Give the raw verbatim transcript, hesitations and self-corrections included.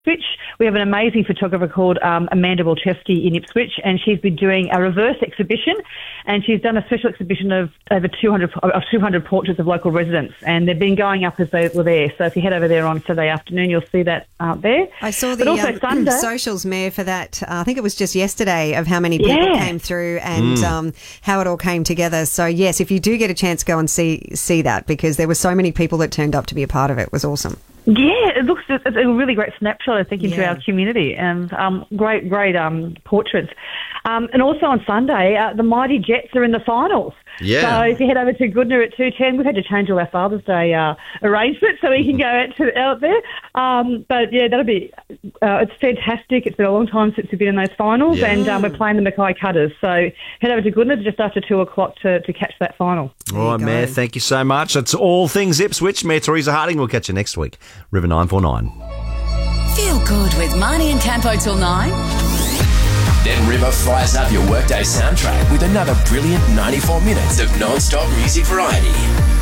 Ipswich. We have an amazing photographer called um, Amanda Walczewski in Ipswich, and she's been doing a reverse exhibition, and she's done a special exhibition of over two hundred of two hundred portraits of local residents, and they've been going up as they were there. So if you head over there on Saturday afternoon, you'll see that out there. I saw the also um, Sunday, socials, Mayor, for that. Uh, I think it was just yesterday of how many people Yeah. came through and Mm. um, how it all came together. So yes, if you do get a chance, go and see see that, because there were so many people that turned up to be a part of it. It was awesome. Yeah, it looks it's a really great snapshot, I think, into Yeah. our community, and um, great, great um, portraits. Um, and also on Sunday, uh, the Mighty Jets are in the finals. Yeah. So if you head over to Goodna at two ten, we've had to change all our Father's Day uh, arrangements so we can go out to out there. Um, but yeah, that'll be uh, it's fantastic. It's been a long time since we've been in those finals, Yeah. and um, we're playing the Mackay Cutters. So head over to Goodna just after two o'clock to, to catch that final. All right, you Mayor, go. thank you so much. That's all things Ipswich. Mayor Teresa Harding, we'll catch you next week. River nine four nine. Feel good with Marnie and Campo till nine. Then River fires up your workday soundtrack with another brilliant ninety-four minutes of non-stop music variety.